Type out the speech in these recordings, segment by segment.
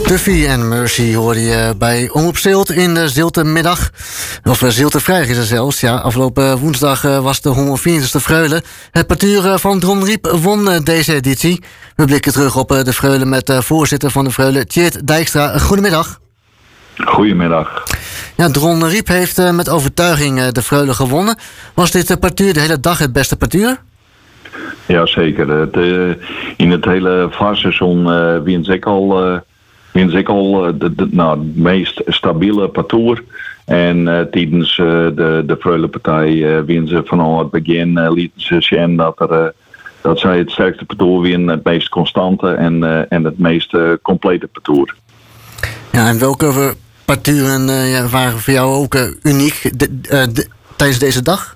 Duffy en Mercy hoorde je bij Omroep Zilt in de Ziltemiddag. Of Ziltevrijdag is er zelfs. Ja, afgelopen woensdag was de 140ste Freule. Het partuur van Dron Riep won deze editie. We blikken terug op de Freule met voorzitter van de Freule, Tjeerd Dijkstra. Goedemiddag. Goedemiddag. Ja, Dron Riep heeft met overtuiging de Freule gewonnen. Was dit partuur de hele dag het beste partuur? Ja, zeker. In het hele vaarseizoen wint ik al het meest stabiele parcours. En tijdens de Freulepartij winnen ze vanaf het begin lieten ze zien dat zij het sterkste parcours winnen, het meest constante en het meest complete parcours. Ja, en welke parturen waren voor jou ook uniek tijdens deze dag?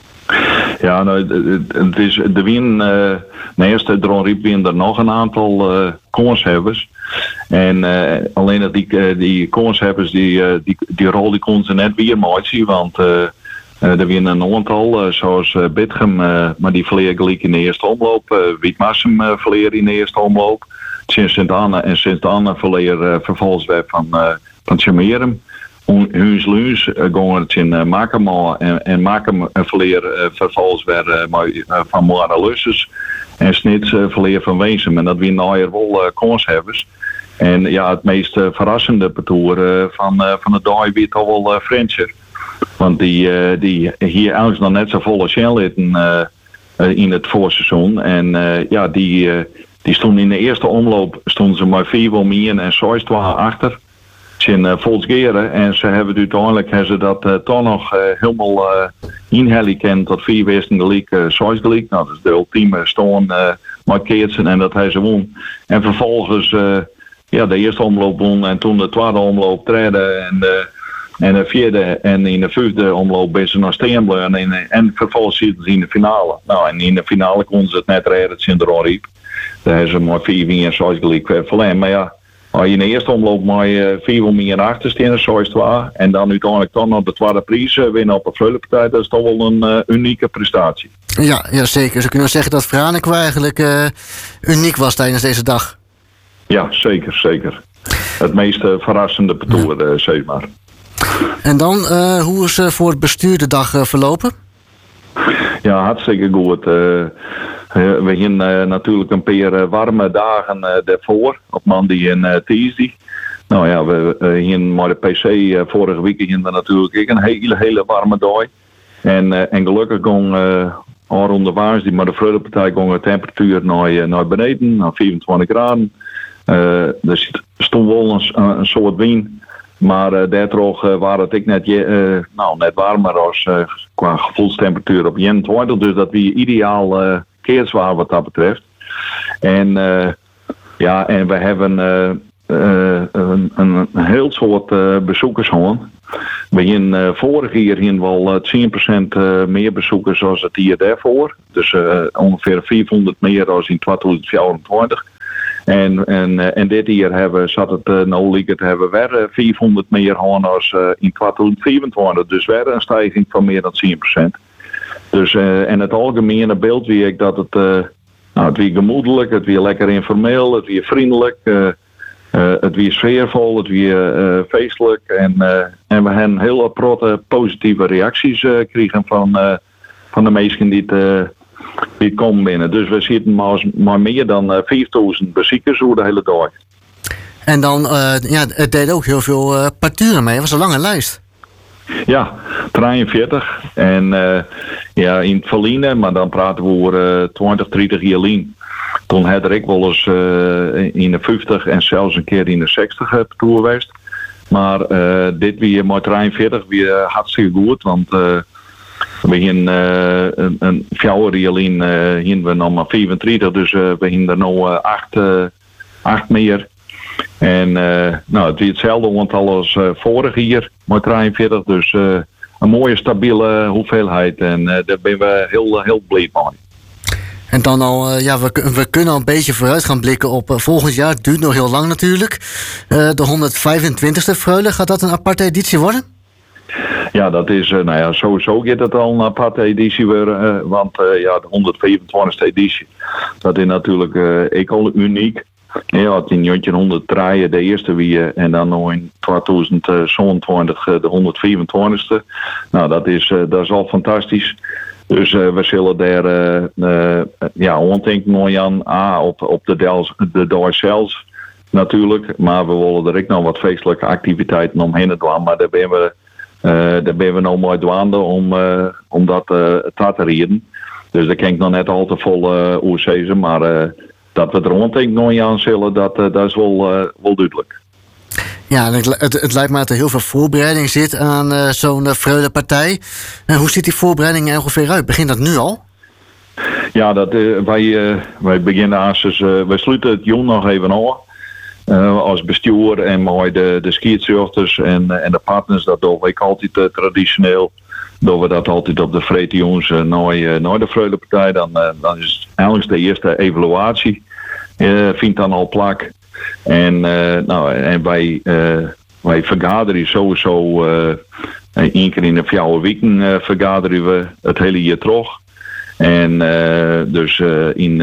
Ja, nou, het is de win. Naast de Dron Riep win er nog een aantal koershebbers. En alleen dat die koershebbers, die rol die kon ze net weer mooi zien. Want er winnen een aantal, zoals Bitgem, maar die verleer gelijk in de eerste omloop. Wietmassem verleer in de eerste omloop. Sint-Anne en Sint-Anne verleer vervolgens weer van Tjemerum. Huns Luns gaan het in Makema en Makema verleer vervolgens weer van Moara Lusses en Snits verleer van Weesem. En dat wie nou wel kanshebbers. En ja, het meest verrassende parcours van de dag weer toch wel Frencher. Want die hier eigenlijk nog net zo volle Shenlitten in het voorseizoen. En ja, die stonden in de eerste omloop stonden ze maar 4 meer en 6 achter. In Volksgeren en ze hebben uiteindelijk dat toch nog helemaal inhelikend tot 4 westen gelijk, 6 gelijk. Nou, dat is de ultieme stoon markeert ze en dat hij ze won. En vervolgens de eerste omloop won en toen de tweede omloop treden en de vierde en in de vijfde omloop ben ze nog steenbleun en vervolgens zitten ze in de finale. Nou, en in de finale konden ze het net redden in de Ronriep. Daar hebben ze maar 4 en 6 gelijk verleden. Maar ja, als je in de eerste omloop maar 4 meer achter staan, 6-2, en dan uiteindelijk toch nog de tweede prijs winnen op een Freulepartij, dat is toch wel een unieke prestatie. Ja, zeker. Ze kunnen zeggen dat Franeker eigenlijk uniek was tijdens deze dag. Ja, zeker. Het meest verrassende parcours, zeg maar. En dan, hoe is voor het bestuur de dag verlopen? Ja, hartstikke goed. We hebben natuurlijk een paar warme dagen daarvoor, op maandag en dinsdag. Nou ja, we hebben maar de PC vorige week hebben we natuurlijk ook een hele warme dag. En gelukkig ging rond de woensdag, maar de Freulepartij ging de temperatuur naar beneden, naar 24 graden. Er stond wel een soort wind. Maar daardoor waren het net warmer als qua gevoelstemperatuur op 21. Dus dat we ideaal keerzwaar wat dat betreft. En we hebben een heel soort bezoekers gehad. We hebben vorig jaar wel 10% meer bezoekers zoals het jaar daarvoor. Dus ongeveer 400 meer dan in 2024. En dit jaar hebben we weer 400 meer gehad als in 2024. Dus weer een stijging van meer dan 10%. Dus en het algemene beeld wie ik dat het weer gemoedelijk, het weer lekker informeel, het weer vriendelijk, het weer sfeervol, het weer feestelijk. En we hebben heel positieve reacties gekregen van de mensen die komen binnen. Dus we zitten maar meer dan 4000 bezoekers over de hele dag. En dan, het deed ook heel veel parturen mee. Het was een lange lijst. Ja, 43. En in het verliezen, maar dan praten we over 20, 30 jaar lang. Toen had ik wel eens in de 50 en zelfs een keer in de 60 parcours geweest. Maar dit weer maar 43 weer hartstikke goed, want we hebben een 4 jaar lang hebben we nog maar 34, dus we hebben er nog 8 meer. En het is hetzelfde aantal als vorig jaar, maar 43, dus een mooie stabiele hoeveelheid en daar ben we heel blij mee. En dan al, we kunnen al een beetje vooruit gaan blikken op volgend jaar. Het duurt nog heel lang natuurlijk. De 125ste Freule, gaat dat een aparte editie worden? Ja, dat is, sowieso gaat het al een aparte editie weer, want de 125ste editie, dat is natuurlijk al uniek. ja, in 1903 de eerste wie en dan nog in 2027 de 124ste. Nou, dat is al fantastisch. Dus we zullen daar ontdenken mooi aan op de dag zelfs natuurlijk. Maar we willen er ook nog wat feestelijke activiteiten omheen doen. Maar daar ben we nou mooi dwaande om dat te rieden. Dus daar kan ik nog net al te vol oorzezen. Maar dat we er ontdenken mooi aan zullen, dat is wel duidelijk. Ja, het lijkt me dat er heel veel voorbereiding zit aan zo'n Freulepartij. Hoe ziet die voorbereiding er ongeveer uit? Begint dat nu al? Ja, wij beginnen wij sluiten het jong nog even aan. Als bestuur en mooi de scheidsrechters en de partners, dat doen we altijd traditioneel. Doen we dat altijd op de vrede jongens naar de Freulepartij. Dan is eigenlijk de eerste evaluatie. Vindt dan al plak. En wij vergaderen sowieso 1 keer in de 4 weken vergaderen we het hele jaar terug. En dus in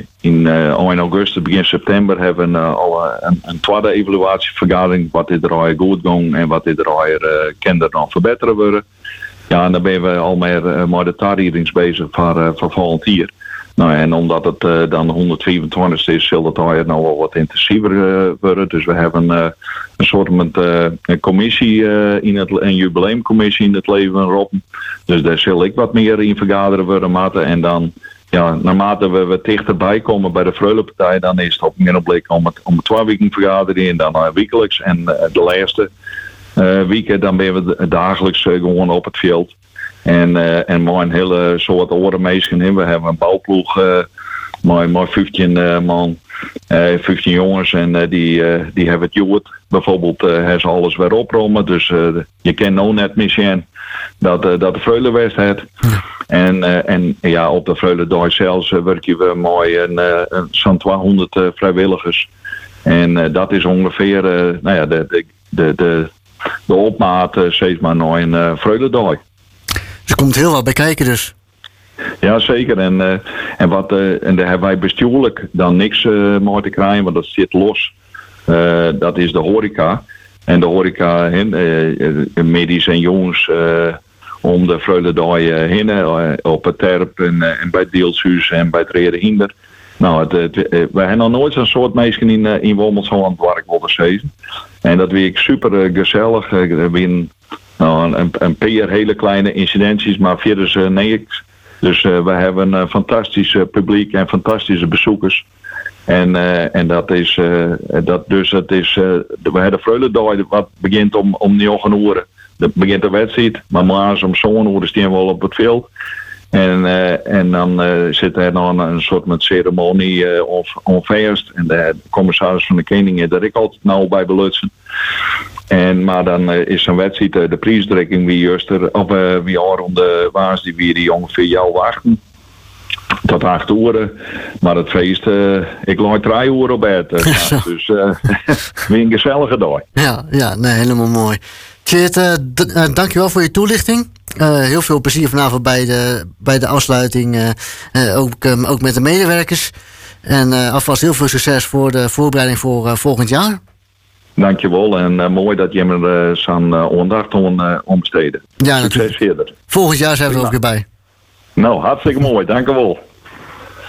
1 augustus, begin september hebben we al een tweede evaluatievergadering. Wat is er al goed gegaan en wat is er al kan er nog verbeteren worden. Ja, en dan ben we al meer de tarierings bezig voor volgend jaar. Nou, en omdat het dan de 124 is, zal het al nou wel wat intensiever worden. Dus we hebben een soort een commissie, een jubileumcommissie in het leven roepen. Dus daar zal ik wat meer in vergaderen worden, Maarten. En dan, ja, naarmate we wat dichterbij komen bij de Freulepartij, dan is het op een blik om het 2 weken vergaderen en dan wekelijks. En de laatste weken dan ben we dagelijks gewoon op het veld. En maar een hele soort orenmeesken. We hebben een bouwploeg, maar 15 man, 15 jongens en die hebben het jood. Bijvoorbeeld hebben ze alles weer oprommen. Dus je kent nou net misschien dat de Freulenwedstrijd. En ja, op de Freulendag zelfs werken we mooi zo'n 200 vrijwilligers. En dat is ongeveer de opmaat, zeg maar, naar een Freulendag. Er komt heel wat bij kijken dus. Ja, zeker. En daar hebben wij bestuurlijk dan niks mee te krijgen, want dat zit los. Dat is de horeca. En de horeca, medisch en jongens, om de Freulendag heen, op het terp en bij het Deelshuis en bij het Rede Hinder. Nou, we hebben nog nooit zo'n soort mensen in Wommelsholland waar ik wilde zeggen. En dat vind ik super gezellig. Nou, een paar hele kleine incidenties, maar verder niks. Dus we hebben een fantastisch publiek en fantastische bezoekers. En dat is, we hebben de Freulendag, wat begint om 9 uur. Dat begint de wedstrijd, maar morgens om zo'n uur staan we al op het veld. En dan zit er nog een soort met ceremonie of feest. En de commissaris van de Koning daar ik altijd nou bij belutsen. Maar dan is een wedstrijd, de prijsdrekking wie rond de waas die ongeveer jou wachten. Tot 8 uur. Maar het feest, ik lag 3 uur op bed. Dus weer een gezellige dag. Ja, nee, helemaal mooi. Tjeerd, dankjewel voor je toelichting. Heel veel plezier vanavond bij de afsluiting. Ook met de medewerkers. En alvast heel veel succes voor de voorbereiding voor volgend jaar. Dankjewel en mooi dat je me zo'n aandacht om besteden. Ja, succes verder. Volgend jaar zijn we er ook weer bij. Nou, hartstikke mooi. Dankjewel.